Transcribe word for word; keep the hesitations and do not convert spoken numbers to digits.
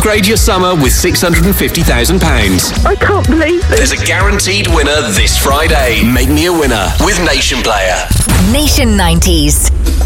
Upgrade your summer with six hundred fifty thousand pounds. I can't believe this. There's a guaranteed winner this Friday. Make me a winner with Nation Player. Nation nineties.